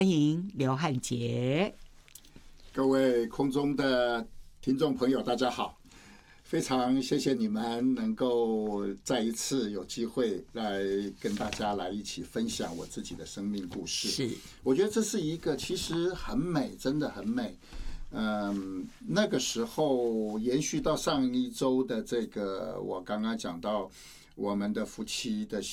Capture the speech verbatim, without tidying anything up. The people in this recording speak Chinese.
欢迎刘汉杰。 各位空中的听众朋友，大家好！非常谢谢你们能够再一次有机会来跟大家来一起分享我自己的生命故事。 是， 我觉得这是一个其实很美，真的很美。嗯，那个时候延续到上一周的这个，我刚刚讲到我们的夫妻的